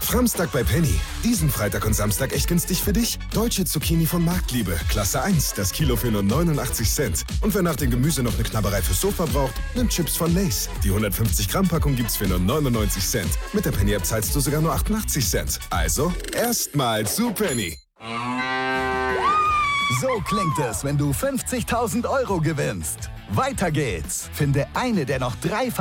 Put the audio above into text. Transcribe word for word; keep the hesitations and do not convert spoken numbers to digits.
Framstag bei Penny. Diesen Freitag und Samstag echt günstig für dich. Deutsche Zucchini von Marktliebe. Klasse eins. Das Kilo für nur neunundachtzig Cent. Und wer nach dem Gemüse noch eine Knabberei fürs Sofa braucht, nimmt Chips von Lay's. Die hundertfünfzig Gramm Packung gibt's für nur neunundneunzig Cent. Mit der Penny App zahlst du sogar nur achtundachtzig Cent. Also, erstmal zu Penny. So klingt es, wenn du fünfzigtausend Euro gewinnst. Weiter geht's. Finde eine der noch drei